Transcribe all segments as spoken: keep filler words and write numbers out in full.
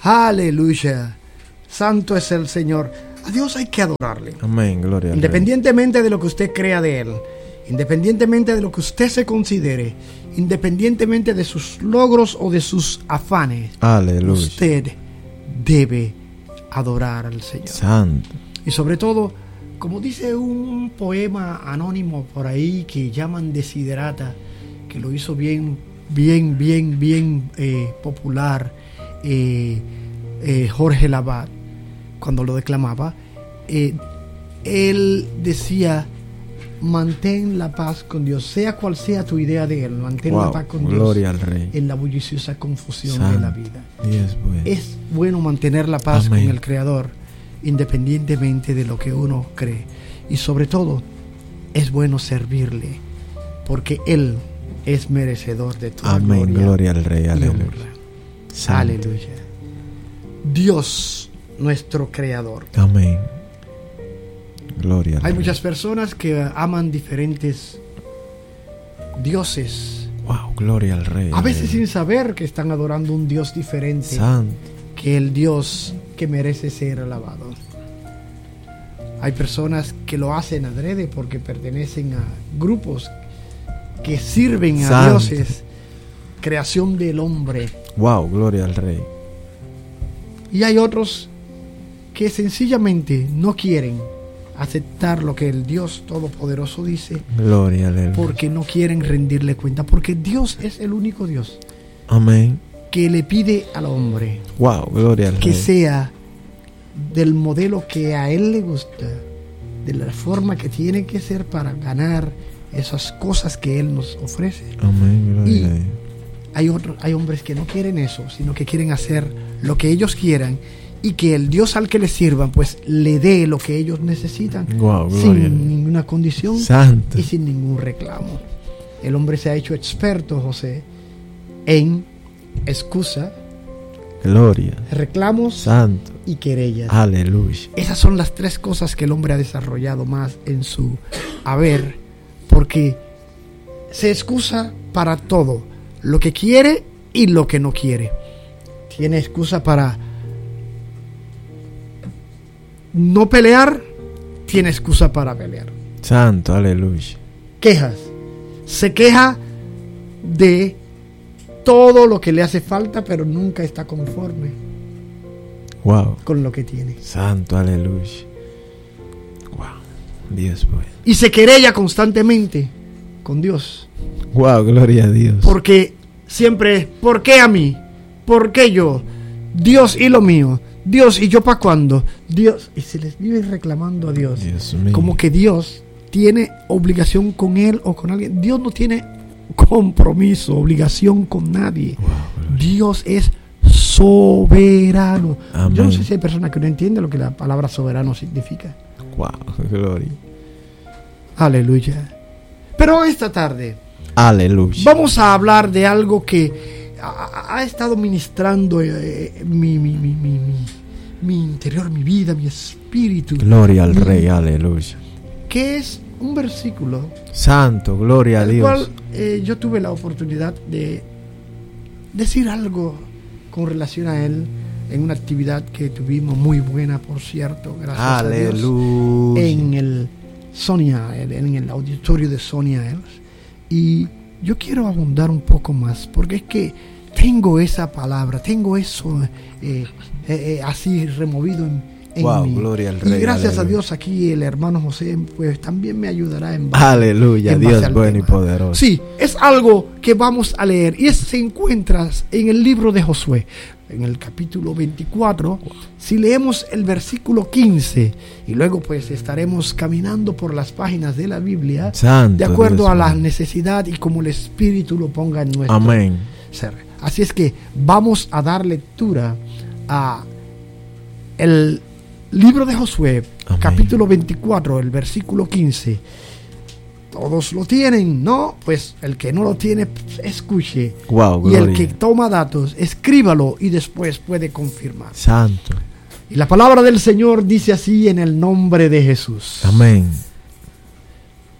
Aleluya. Santo es el Señor. A Dios hay que adorarle. Amén, gloria al Rey. Independientemente de lo que usted crea de Él, independientemente de lo que usted se considere, independientemente de sus logros o de sus afanes, Aleluya. Usted debe adorar al Señor. Santo. Y sobre todo, como dice un poema anónimo por ahí que llaman Desiderata, que lo hizo bien, bien, bien, bien eh, popular eh, eh, Jorge Lavat, cuando lo declamaba, eh, él decía: mantén la paz con Dios, sea cual sea tu idea de Él, mantén Wow, la paz con gloria Dios al Rey. en la bulliciosa confusión Santo. de la vida. Y es bueno. Es bueno mantener la paz Amén. con el Creador, independientemente de lo que uno cree. Y sobre todo, es bueno servirle, porque Él es merecedor de toda Amén, gloria, gloria al Rey, y aleluya. honra. Santo. Aleluya. Dios, nuestro Creador. Amén. Gloria al Hay Rey. muchas personas que aman diferentes dioses, Wow, gloria al Rey. a veces aleluya. sin saber que están adorando un Dios diferente Santo. que el Dios que merece ser alabado. Hay personas que lo hacen adrede porque pertenecen a grupos que sirven a Santo. dioses, creación del hombre. Wow, gloria al Rey. Y hay otros que sencillamente no quieren aceptar lo que el Dios Todopoderoso dice, Gloria al Rey. porque no quieren rendirle cuenta, porque Dios es el único Dios Amén. que le pide al hombre Wow, gloria al que Rey. sea del modelo que a él le gusta, de la forma que tiene que ser para ganar esas cosas que él nos ofrece. Amén, gloria Y al Rey. hay otros, hay hombres que no quieren eso, sino que quieren hacer lo que ellos quieran y que el Dios al que les sirvan pues le dé lo que ellos necesitan, Wow, gloria. sin ninguna condición Santo. y sin ningún reclamo. El hombre se ha hecho experto, José, en excusa, Gloria. reclamos Santo. y querellas. Aleluya. Esas son las tres cosas que el hombre ha desarrollado más en su haber, porque se excusa para todo, lo que quiere y lo que no quiere. Tiene excusa para no pelear, tiene excusa para pelear. Santo, aleluya. Quejas. Se queja de todo lo que le hace falta, pero nunca está conforme Wow. con lo que tiene. Santo, aleluya. Wow. Dios bueno. Y se querella constantemente con Dios, Wow, gloria a Dios. porque siempre es: ¿por qué a mí? ¿Por qué yo? Dios y lo mío. Dios, ¿y yo para cuándo? Dios, y se les vive reclamando a Dios, Dios mío. como que Dios tiene obligación con él o con alguien. Dios no tiene compromiso, obligación con nadie. Wow, gloria. Dios es soberano. Amén. Yo no sé si hay personas que no entienden lo que la palabra soberano significa. Wow, gloria. Aleluya. Pero esta tarde Aleluya. vamos a hablar de algo que ha, ha estado ministrando eh, mi, mi, mi, mi, mi, mi interior, mi vida, mi espíritu. Gloria al mi- Rey, aleluya. Que es un versículo Santo, gloria a al Dios. cual eh, yo tuve la oportunidad de decir algo con relación a él en una actividad que tuvimos muy buena, por cierto, gracias a Dios, Aleluya. en el Sonia, en el auditorio de Sonia Ells. Y yo quiero abundar un poco más, porque es que tengo esa palabra, tengo eso eh, eh, eh, así removido en, en Wow, mí. gloria al Y Rey, gracias a aleluya. Dios aquí el hermano José pues también me ayudará en base- Aleluya, en base Dios al bueno y tema. poderoso. Sí, es algo que vamos a leer y es, se encuentra en el libro de Josué, en el capítulo veinticuatro. Si leemos el versículo quince y luego pues estaremos caminando por las páginas de la Biblia Santo, de acuerdo Dios a la mío. necesidad y como el Espíritu lo ponga en nuestro Amén. ser. Así es que vamos a dar lectura a el libro de Josué, Amén. capítulo veinticuatro, el versículo quince. Todos lo tienen, ¿no? Pues el que no lo tiene, pues, escuche. Wow, Y el gloria. que toma datos, escríbalo y después puede confirmar. Santo. Y la palabra del Señor dice así en el nombre de Jesús. Amén.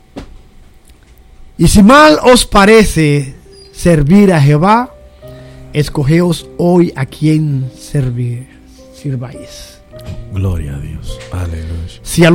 Y si mal os parece servir a Jehová, escogeos hoy a quién servir, sirváis. Gloria a Dios. Aleluya. Si a